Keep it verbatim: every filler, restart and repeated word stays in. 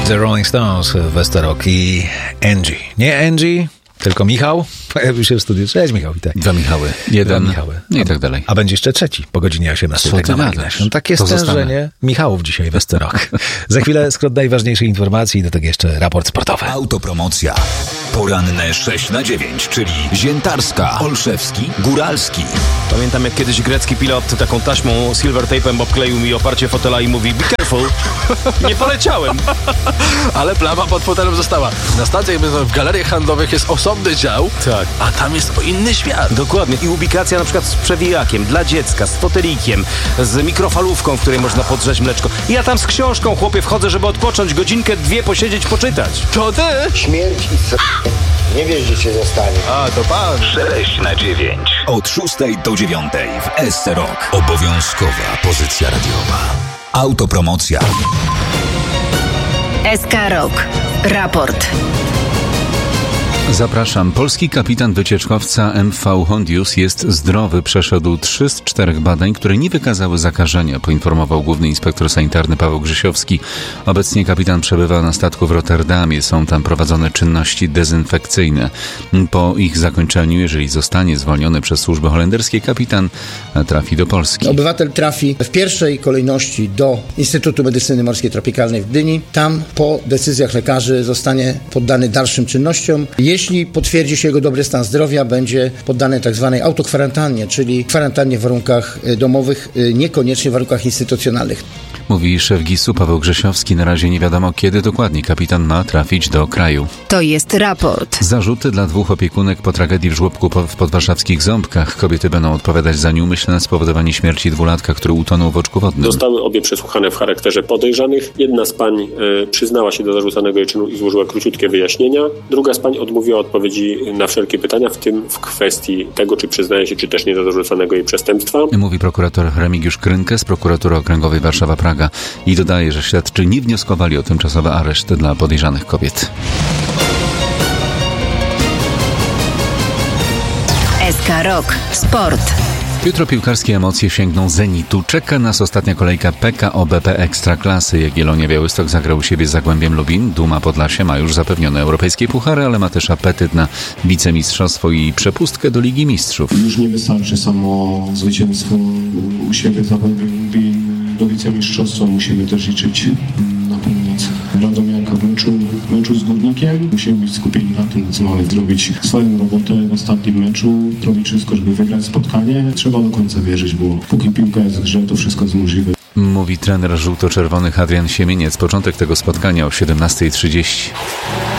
The Rolling Stones, Westerok i Angie. Nie Angie, tylko Michał. Pojawił się w studiu. Cześć Michał, witaj. Dwa Michały. Jeden. Dwa Michały. I tak dalej. A będzie jeszcze trzeci po godzinie osiemnastej. Co tak ty na gadasz? marginesie. No tak jest To stężenie Michałów dzisiaj Westerok. Za chwilę skrót najważniejszych informacji i do tego jeszcze raport sportowy. Autopromocja. Poranne sześć na dziewięć, czyli Ziętarska, Olszewski, Góralski. Pamiętam, jak kiedyś grecki pilot taką taśmą silver tape'em obkleił mi oparcie fotela i mówi: be careful. Nie poleciałem. Ale plama pod fotelem została. Na stacjach, w galeriach handlowych jest osobny dział, Tak. a tam jest inny świat. Dokładnie. I ubikacja na przykład z przewijakiem dla dziecka, z fotelikiem, z mikrofalówką, w której można podgrzać mleczko. I ja tam z książką, chłopie, wchodzę, żeby odpocząć, godzinkę, dwie posiedzieć, poczytać. To ty? Śmierć i s... Nie wiesz, gdzie cię zostanie. A, to pan. sześć na dziewięć. Od szóstej do dziewiątej w S C Rock. Obowiązkowa pozycja radiowa. Autopromocja. S K Rock. Raport. Zapraszam. Polski kapitan wycieczkowca M V Hondius jest zdrowy. Przeszedł trzy z czterech badań, które nie wykazały zakażenia, poinformował główny inspektor sanitarny Paweł Grzesiowski. Obecnie kapitan przebywa na statku w Rotterdamie. Są tam prowadzone czynności dezynfekcyjne. Po ich zakończeniu, jeżeli zostanie zwolniony przez służby holenderskie, kapitan trafi do Polski. Obywatel trafi w pierwszej kolejności do Instytutu Medycyny Morskiej Tropikalnej w Gdyni. Tam po decyzjach lekarzy zostanie poddany dalszym czynnościom. Jeśli potwierdzi się jego dobry stan zdrowia, będzie poddany tak zwanej autokwarantannie, czyli kwarantannie w warunkach domowych, niekoniecznie w warunkach instytucjonalnych. Mówi szef gisu Paweł Grzesiowski. Na razie nie wiadomo, kiedy dokładnie kapitan ma trafić do kraju. To jest raport. Zarzuty dla dwóch opiekunek po tragedii w żłobku w podwarszawskich Ząbkach. Kobiety będą odpowiadać za nieumyślne spowodowanie śmierci dwulatka, który utonął w oczku wodnym. Zostały obie przesłuchane w charakterze podejrzanych. Jedna z pań e, przyznała się do zarzucanego jej czynu i złożyła króciutkie wyjaśnienia. Druga z pań odmówiła odpowiedzi na wszelkie pytania, w tym w kwestii tego, czy przyznaje się, czy też nie do zarzucanego jej przestępstwa. Mówi prokurator Remigiusz Krynkę z Prokuratury Okręgowej Warszawa-Praga i dodaje, że śledczy nie wnioskowali o tymczasowy areszt dla podejrzanych kobiet. S K Rock. Sport. Jutro piłkarskie emocje sięgną Zenitu. Czeka nas ostatnia kolejka P K O B P Ekstraklasy. Jagiellonia Białystok zagrał u siebie z Zagłębiem Lubin. Duma Podlasie ma już zapewnione europejskie puchary, ale ma też apetyt na wicemistrzostwo i przepustkę do Ligi Mistrzów. Już nie wystarczy samo zwycięstwo u siebie w Zagłębiu Lubin. Do wicemistrzostwa musimy też liczyć na północ Radomiaka w meczu, meczu z Górnikiem. Musimy być skupieni na tym, co mamy zrobić swoją robotę w ostatnim meczu, robić wszystko, żeby wygrać spotkanie. Trzeba do końca wierzyć, bo póki piłka jest w grze, to wszystko jest możliwe. Mówi trener żółto-czerwonych Adrian Siemieniec. Początek tego spotkania o siedemnasta trzydzieści.